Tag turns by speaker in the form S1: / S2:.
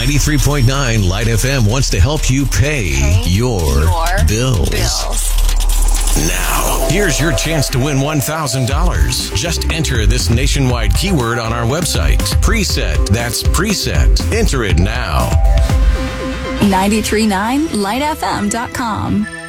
S1: 93.9 Light FM wants to help you pay your bills. Now, here's your chance to win $1,000. Just enter this nationwide keyword on our website. Preset. That's preset. Enter it now.
S2: 93.9lightfm.com.